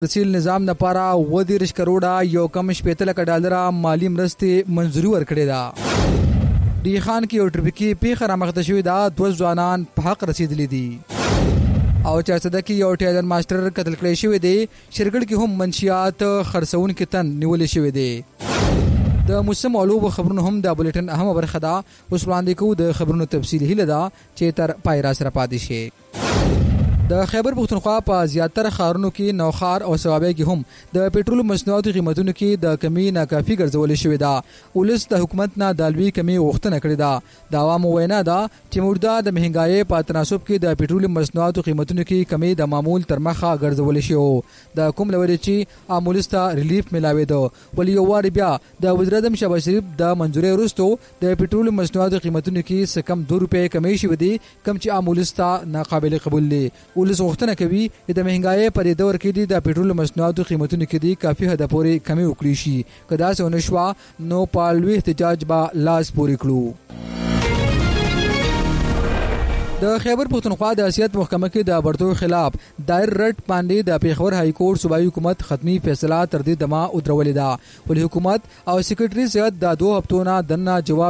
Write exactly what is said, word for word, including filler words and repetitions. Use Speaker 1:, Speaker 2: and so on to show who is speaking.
Speaker 1: تسهیل نظام لپاره اوه دېرش کروړه یو کم شپېته لکه ډالره مالي مرستې منظوري ورکړې ده. ډي خان کې یو ټرافیکي پیښه رامخته شوې ده، دوه ځوانان په حق رسېدلي دي. او چارسده کې یو ټیلر ماسټر قتل کړی شوی دی. شرګړ کې هم منشیات خرڅونکي تن نیولې شوی دی. د موسم علوب خبرونه هم د بولیټن اهمه برخه ده. اوس وړاندې کوو د خبرونو تفصیل هیله ده چې تر پای را سره پاتې شي. د خیبر پختونخوا په زیاتره ښارونو کې نوښار او صوابۍ کې هم د پېټرول مصنوعاتو قیمتونو کې د کمی ناکافي ګرځولې شوې ده. ولس د حکومت نه د لوی کمی غوښتنه کړې ده. د عوامو وینا ده چې موږ د مهنګایۍ په تناسب کې د پېټرول مصنوعاتو قیمتونو کې کمی د معمول تر مخه ګرځولې شوی د کوم لوري چې عام ولس ته ریلیف ملاوېده. ولې یو وار بیا د وزیر اعظم شهباز شریف د منځورۍ وروسته د پېټرول مصنوعاتو قیمتونو کې څه کم دوه روپۍ کمی شوې دي، کم چې عام ولس ته ناقابل قبول دي. ولس غوښتنه کوي چې د مهنګایۍ په دې دور کې د پېټرول مصنوعاتو قیمتونو کې دي کافي حد پورې کمی وکړي شي. که داسې ونه شوه نو په لوی احتجاج به لاس پورې کړو. د خیبر پختونخوا د حیثیت محکمه کې د برتو خلاف دایر رټ باندې د پیښور های کورټ صوبایي حکومت ختمي فیصله تر دې دمه ودرولې ده. ولې حکومت او سیکریټري زیات د دوه هفتو نه دنه جواب